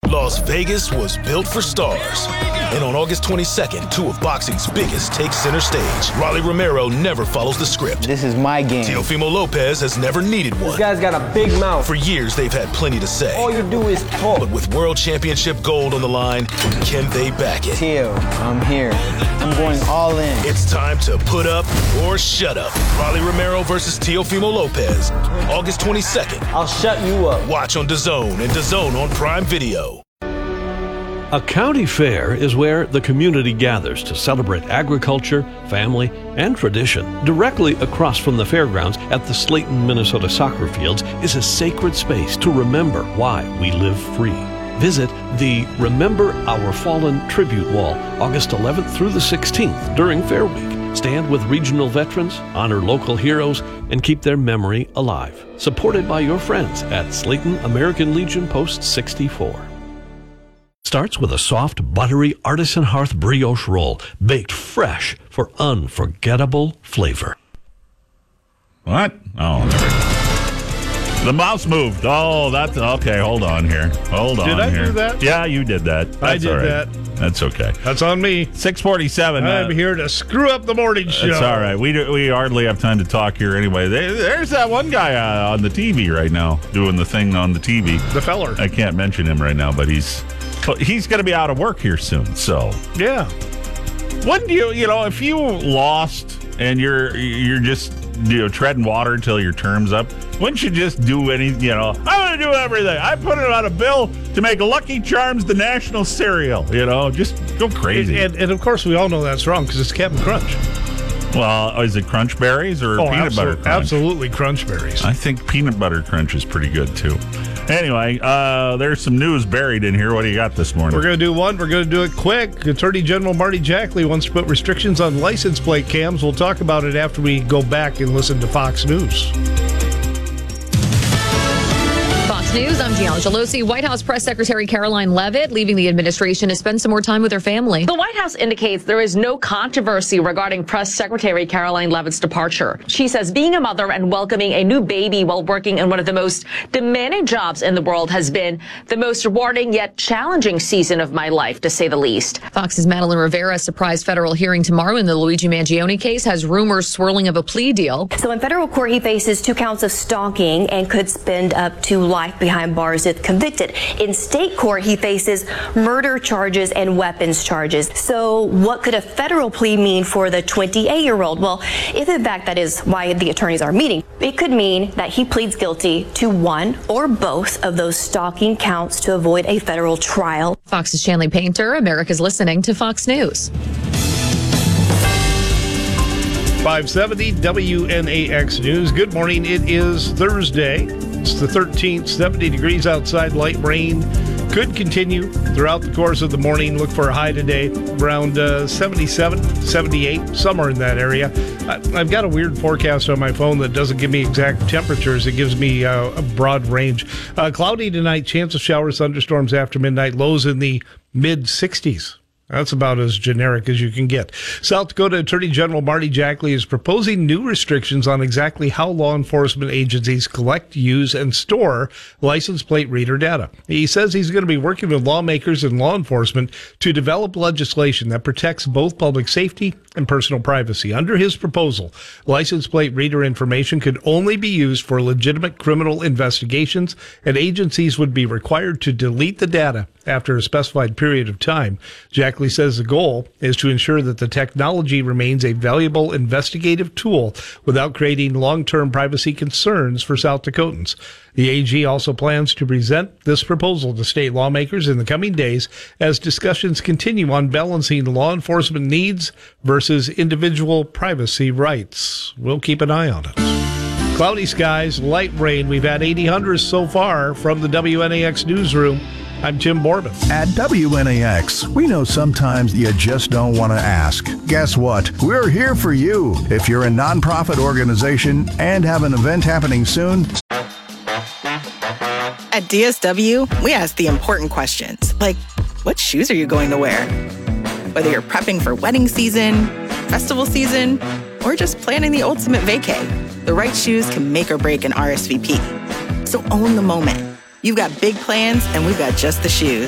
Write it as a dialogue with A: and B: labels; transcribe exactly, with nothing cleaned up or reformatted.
A: Las Vegas was built for stars. And on August twenty-second, two of boxing's biggest take center stage. Rolly Romero never follows the script.
B: This is my game.
A: Teofimo Lopez has never needed one.
B: This guy's got a big mouth.
A: For years, they've had plenty to say.
B: All you do is talk.
A: But with World Championship gold on the line, can they back it?
B: Teo, I'm here. I'm going all in.
A: It's time to put up or shut up. Rolly Romero versus Teofimo Lopez. August twenty-second.
B: I'll shut you up.
A: Watch on DAZN and DAZN on Prime Video.
C: A county fair is where the community gathers to celebrate agriculture, family, and tradition. Directly across from the fairgrounds at the Slayton, Minnesota soccer fields is a sacred space to remember why we live free. Visit the Remember Our Fallen Tribute Wall August eleventh through the sixteenth during Fair Week. Stand with regional veterans, honor local heroes, and keep their memory alive. Supported by your friends at Slayton American Legion Post sixty-four. Starts with a soft, buttery artisan hearth brioche roll, baked fresh for unforgettable flavor.
D: What? Oh, there we go. The mouse moved. Oh, that's okay. Hold on here. Hold on
E: here. Did I
D: here.
E: do that?
D: Yeah, you did that. That's
E: I did
D: all right.
E: that.
D: That's okay.
E: That's on me.
D: six forty-seven.
E: I'm
D: uh,
E: here to screw up the morning show.
D: It's all right. We do, we hardly have time to talk here anyway. There, there's that one guy uh, on the T V right now doing the thing on the T V.
E: The feller.
D: I can't mention him right now, but he's he's going to be out of work here soon. So
E: yeah.
D: When do you you know if you lost and you're you're just you know treading water until your term's up, wouldn't you just do any you know I'm going to do everything. I put it on a bill to make Lucky Charms the national cereal. You know, just go crazy.
E: And, and, and of course, we all know that's wrong because it's Captain Crunch.
D: Well, is it Crunch Berries or
E: oh,
D: Peanut
E: absolutely,
D: Butter Crunch?
E: Absolutely Crunch Berries.
D: I think Peanut Butter Crunch is pretty good, too. Anyway, uh, there's some news buried in here. What do you got this morning?
E: We're going to do one. We're going to do it quick. Attorney General Marty Jackley wants to put restrictions on license plate cams. We'll talk about it after we go back and listen to Fox News.
F: News, I'm Gianna Gelosi. White House Press Secretary Caroline Leavitt leaving the administration to spend some more time with her family.
G: The White House indicates there is no controversy regarding Press Secretary Caroline Leavitt's departure. She says being a mother and welcoming a new baby while working in one of the most demanding jobs in the world has been the most rewarding yet challenging season of my life, to say the least.
F: Fox's Madeline Rivera surprised federal hearing tomorrow in the Luigi Mangione case has rumors swirling of a plea deal.
H: So in federal court, he faces two counts of stalking and could spend up to life behind bars if convicted. In state court, he faces murder charges and weapons charges. So what could a federal plea mean for the twenty-eight-year-old? Well, if in fact that is why the attorneys are meeting, it could mean that he pleads guilty to one or both of those stalking counts to avoid a federal trial.
F: Fox's Shanley Painter, America's listening to Fox News.
E: five seventy W N A X News. Good morning. It is Thursday. It's the thirteenth, seventy degrees outside. Light rain could continue throughout the course of the morning. Look for a high today around uh, seventy-seven, seventy-eight, somewhere in that area. I, I've got a weird forecast on my phone that doesn't give me exact temperatures. It gives me uh, a broad range. Uh, cloudy tonight, chance of showers, thunderstorms after midnight, lows in the mid sixties. That's about as generic as you can get. South Dakota Attorney General Marty Jackley is proposing new restrictions on exactly how law enforcement agencies collect, use, and store license plate reader data. He says he's going to be working with lawmakers and law enforcement to develop legislation that protects both public safety and personal privacy. Under his proposal, license plate reader information could only be used for legitimate criminal investigations, and agencies would be required to delete the data after a specified period of time. Jackley says the goal is to ensure that the technology remains a valuable investigative tool without creating long-term privacy concerns for South Dakotans. The A G also plans to present this proposal to state lawmakers in the coming days as discussions continue on balancing law enforcement needs versus individual privacy rights. We'll keep an eye on it. Cloudy skies, light rain. We've had eighty hundreds so far from the W N A X newsroom. I'm Jim Borbin.
I: At W N A X, we know sometimes you just don't want to ask. Guess what? We're here for you. If you're a nonprofit organization and have an event happening soon.
J: At D S W, we ask the important questions, like, what shoes are you going to wear? Whether you're prepping for wedding season, festival season, or just planning the ultimate vacay, the right shoes can make or break an R S V P. So own the moment. You've got big plans, and we've got just the shoes.